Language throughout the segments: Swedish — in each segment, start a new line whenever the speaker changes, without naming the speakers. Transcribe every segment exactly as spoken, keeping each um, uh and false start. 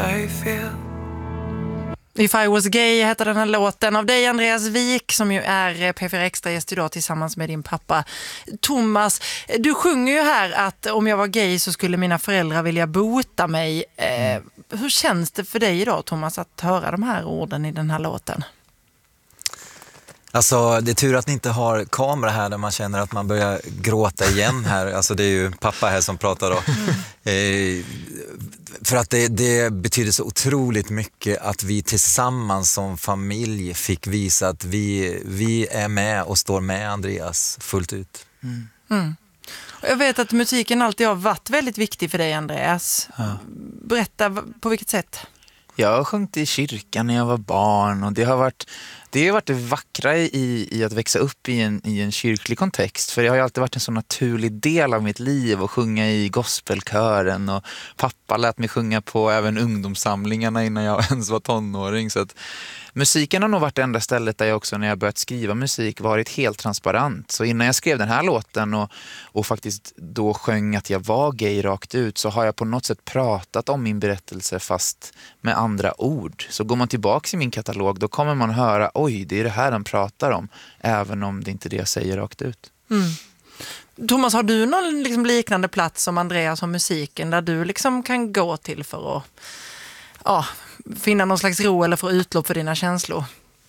I feel.
If I was gay heter den här låten av dig, Andreas Wik, som ju är P fyra Extra-gäst idag tillsammans med din pappa Thomas. Du sjunger ju här att om jag var gay så skulle mina föräldrar vilja bota mig. Eh, hur känns det för dig idag, Thomas, att höra de här orden i den här låten?
Alltså, det är tur att ni inte har kamera här där man känner att man börjar gråta igen här. Alltså, det är ju pappa här som pratar då. Mm. Eh, för att det, det betyder så otroligt mycket att vi tillsammans som familj fick visa att vi, vi är med och står med Andreas fullt ut.
Mm. Mm. Jag vet att musiken alltid har varit väldigt viktig för dig, Andreas. Ja. Berätta, på vilket sätt?
Jag har sjungit i kyrkan när jag var barn och det har varit det har varit det vackra i, i att växa upp i en, i en kyrklig kontext. För det har ju alltid varit en så naturlig del av mitt liv att sjunga i gospelkören, och pappa lät mig sjunga på även ungdomssamlingarna innan jag ens var tonåring. Så att musiken har nog varit det enda stället där jag också när jag börjat skriva musik varit helt transparent. Så innan jag skrev den här låten och, och faktiskt då sjöng att jag var gay rakt ut, så har jag på något sätt pratat om min berättelse fast med andra ord. Så går man tillbaka i min katalog, då kommer man höra, oj, det är det här han pratar om, även om det inte är det jag säger rakt ut.
Mm. Thomas, har du någon liksom liknande plats som Andreas och musiken där du liksom kan gå till för att ja, finna någon slags ro eller få utlopp för dina känslor?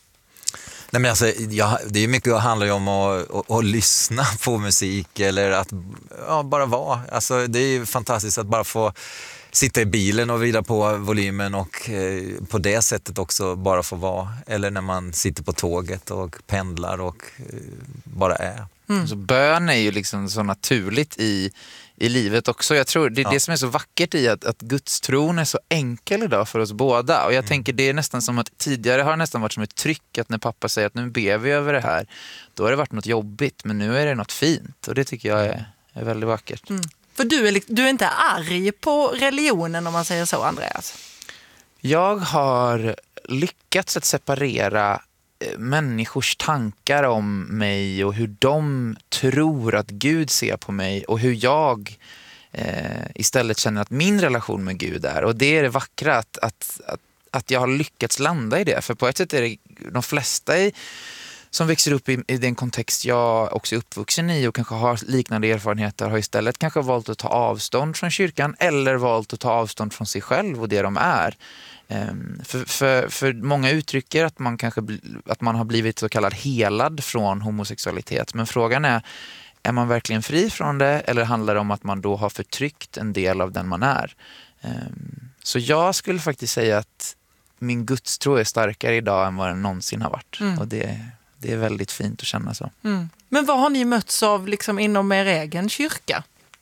Nej, men alltså, jag, det är mycket som handlar ju om att, att, att lyssna på musik eller att ja, bara vara. Alltså, det är ju fantastiskt att bara få sitta i bilen och vrida på volymen och eh, på det sättet också bara få vara. Eller när man sitter på tåget och pendlar och eh, bara är.
Mm. Så bön är ju liksom så naturligt i, i livet också. Jag tror det är ja. det som är så vackert i att, att Guds tron är så enkel idag för oss båda. Och jag mm. tänker det är nästan som att tidigare har det nästan varit som ett tryck att när pappa säger att nu ber vi över det här, då har det varit något jobbigt, men nu är det något fint. Och det tycker jag är, är väldigt vackert.
Mm. För du är, du är inte arg på religionen, om man säger så, Andreas?
Jag har lyckats att separera människors tankar om mig och hur de tror att Gud ser på mig och hur jag eh, istället känner att min relation med Gud är. Och det är det vackra att, att, att, att jag har lyckats landa i det. För på ett sätt är det de flesta i, som växer upp i, i den kontext jag också är uppvuxen i och kanske har liknande erfarenheter, har istället kanske valt att ta avstånd från kyrkan eller valt att ta avstånd från sig själv och det de är. Um, för, för, för många uttrycker att man kanske bli, att man har blivit så kallad helad från homosexualitet, men frågan är, är man verkligen fri från det eller handlar det om att man då har förtryckt en del av den man är? Um, så jag skulle faktiskt säga att min gudstro är starkare idag än vad den någonsin har varit. Mm. Och det, det är väldigt fint att känna så.
Mm. Men vad har ni mötts av liksom inom er egen kyrka?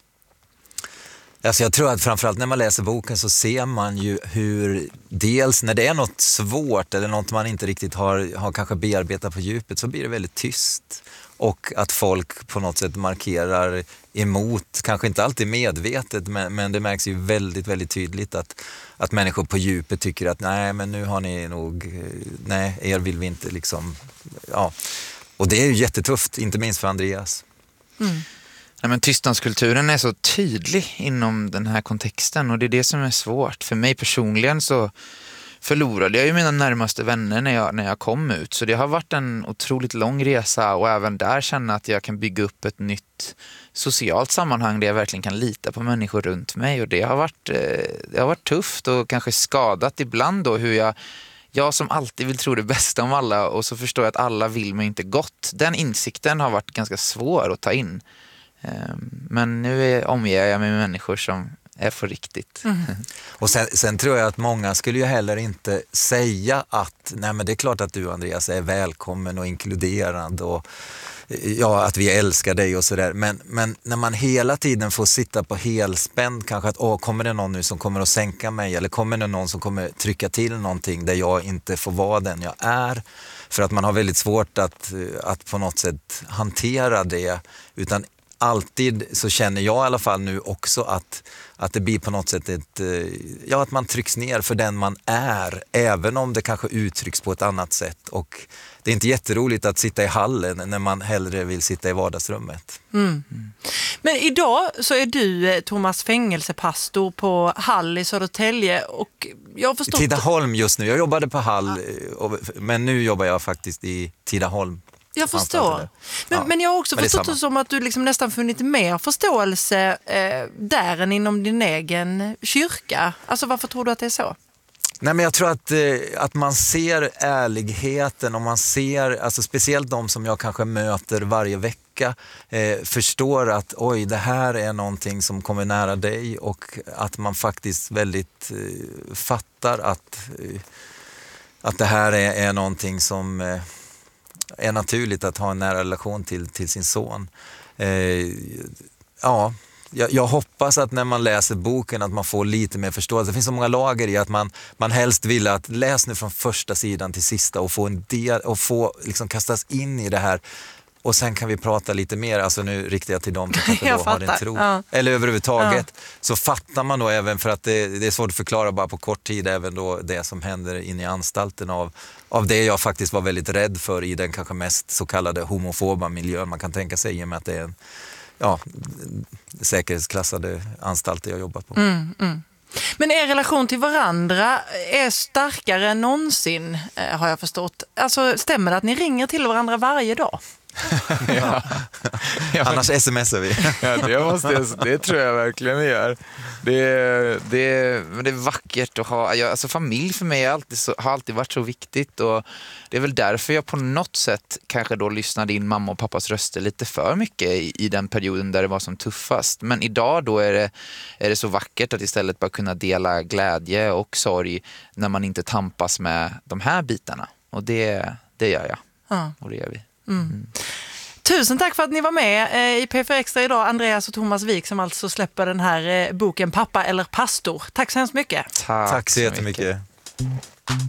Alltså jag tror att framförallt när man läser boken så ser man ju hur dels när det är något svårt eller något man inte riktigt har, har kanske bearbetat på djupet, så blir det väldigt tyst. Och att folk på något sätt markerar emot, kanske inte alltid medvetet, men, men det märks ju väldigt, väldigt tydligt att, att människor på djupet tycker att nej, men nu har ni nog, nej, er vill vi inte liksom, ja. Och det är ju jättetufft, inte minst för Andreas.
Mm. Nej, men tystnadskulturen är så tydlig inom den här kontexten och det är det som är svårt. För mig personligen så förlorade jag ju mina närmaste vänner när jag, när jag kom ut. Så det har varit en otroligt lång resa och även där känna att jag kan bygga upp ett nytt socialt sammanhang där jag verkligen kan lita på människor runt mig. Och det har varit, det har varit tufft och kanske skadat ibland då hur jag... Jag som alltid vill tro det bästa om alla och så förstår jag att alla vill mig inte gott. Den insikten har varit ganska svår att ta in. Men nu är, omger jag mig med människor som är för riktigt. Mm.
Och sen, sen tror jag att många skulle ju heller inte säga att nej, men det är klart att du, Andreas, är välkommen och inkluderande och ja, att vi älskar dig och sådär. Men, men när man hela tiden får sitta på helspänd, kanske att åh, kommer det någon nu som kommer att sänka mig eller kommer det någon som kommer trycka till någonting där jag inte får vara den jag är, för att man har väldigt svårt att, att på något sätt hantera det, utan alltid så känner jag i alla fall nu också att, att det blir på något sätt ett, ja, att man trycks ner för den man är, även om det kanske uttrycks på ett annat sätt. Och det är inte jätteroligt att sitta i hallen när man hellre vill sitta i vardagsrummet.
Mm. Mm. Men idag så är du, Thomas, fängelsepastor på Hall i Södertälje. Och jag har förstått...
Tidaholm just nu. Jag jobbade på Hall, ja. Men nu jobbar jag faktiskt i Tidaholm.
Jag förstår. Men, ja. men jag har också förstått det som att du liksom nästan funnit mer förståelse eh, där än inom din egen kyrka. Alltså varför tror du att det är så?
Nej, men jag tror att, eh, att man ser ärligheten och man ser, alltså speciellt de som jag kanske möter varje vecka, eh, förstår att oj, det här är någonting som kommer nära dig, och att man faktiskt väldigt eh, fattar att, eh, att det här är, är någonting som eh, är naturligt att ha en nära relation till, till sin son. Eh, ja... Jag, jag hoppas att när man läser boken att man får lite mer förståelse. Det finns så många lager i att man, man helst vill att läs nu från första sidan till sista och få en del och få liksom kastas in i det här. Och sen kan vi prata lite mer, alltså nu riktar jag till dem som kanske då har en tro. Ja. Eller överhuvudtaget. Ja. Så fattar man då även, för att det, det är svårt att förklara bara på kort tid, även då det som händer inne i anstalten av, av det jag faktiskt var väldigt rädd för i den kanske mest så kallade homofoba miljön man kan tänka sig, i och med att det är en ja, säkerhetsklassade anstalter jag jobbar på.
Mm, mm. Men er relation till varandra är starkare än någonsin, eh, har jag förstått. Alltså, stämmer det att ni ringer till varandra varje dag?
ja. ja.
Annars smsar vi.
ja, det, måste, det tror jag verkligen vi gör. Det, det, det är vackert att ha. Alltså, familj för mig är alltid så, har alltid varit så viktigt. Och det är väl därför jag på något sätt kanske då lyssnade in mamma och pappas röster lite för mycket i, i den perioden där det var som tuffast. Men idag då är det, är det så vackert att istället bara kunna dela glädje och sorg när man inte tampas med de här bitarna. Och det, det gör jag. Ja. Och det gör vi. Mm. Mm.
Tusen tack för att ni var med i P fyra Extra idag, Andreas och Thomas Wik, som alltså släpper den här boken Pappa eller pastor. Tack så hemskt mycket.
Tack, tack så jättemycket.